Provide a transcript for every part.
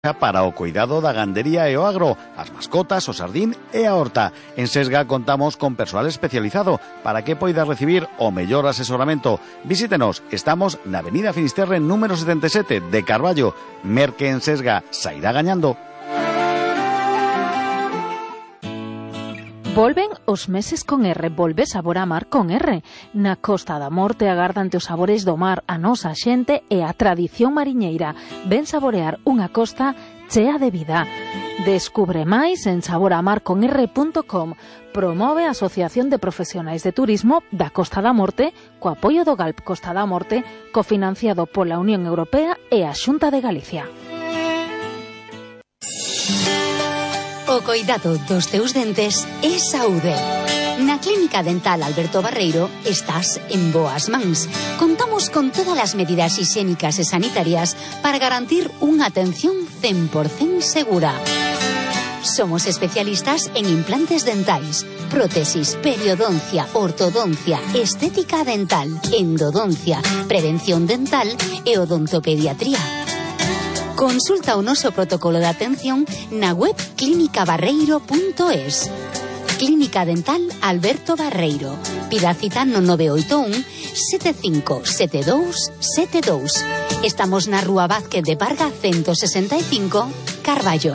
para o cuidado da gandería e o agro, as mascotas, o sardín e a horta. En Sesga contamos con persoal especializado para que poida recibir o mellor asesoramento. Visítenos, estamos na Avenida Finisterre número 77 de Carballo. Merque en Sesga, sairá gañando. Volven os meses con R, volve sabor a mar con R. Na Costa da Morte agardante os sabores do mar, a nosa xente e a tradición mariñeira. Ven saborear unha costa chea de vida. Descubre máis en saboramarconr.com. Promove a Asociación de Profesionais de Turismo da Costa da Morte co apoio do GALP Costa da Morte, cofinanciado pola Unión Europea e a Xunta de Galicia. O coidado dos teus dentes é saúde. Na Clínica Dental Alberto Barreiro estás en boas mans. Contamos con todas as medidas higiénicas e sanitarias para garantir unha atención 100% segura. Somos especialistas en implantes dentais, prótesis, periodoncia, ortodoncia, estética dental, endodoncia, prevención dental e odontopediatría. Consulta o noso protocolo de atención na web clinicabarreiro.es. Clínica Dental Alberto Barreiro. Pida cita no 981 757272. Estamos na Rúa Vázquez de Parga 165, Carballo.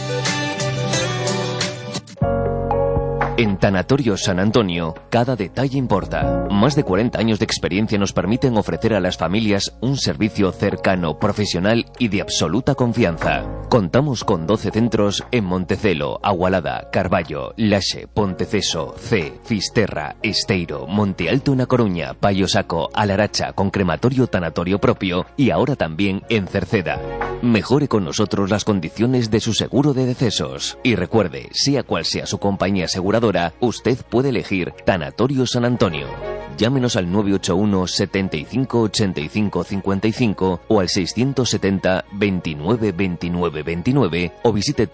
En Tanatorio San Antonio, cada detalle importa. Más de 40 años de experiencia nos permiten ofrecer a las familias un servicio cercano, profesional y de absoluta confianza. Contamos con 12 centros en Montecelo, Agualada, Carballo, Laxe, Ponteceso, C, Fisterra, Esteiro, Monte Alto en A Coruña, Paio Saco, Alaracha, con crematorio tanatorio propio y ahora también en Cerceda. Mejore con nosotros las condiciones de su seguro de decesos. Y recuerde, sea cual sea su compañía aseguradora, usted puede elegir Tanatorio San Antonio. Llámenos al 981 75 85 55 o al 670 29 29 29 o visite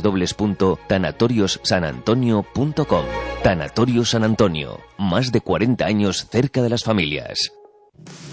www.tanatoriossanantonio.com. Tanatorio San Antonio, más de 40 años cerca de las familias.